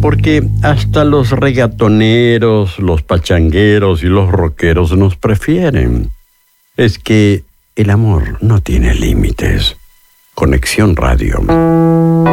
porque hasta los reggaetoneros, los pachangueros y los rockeros nos prefieren. Es que el amor no tiene límites. Conexión Radio.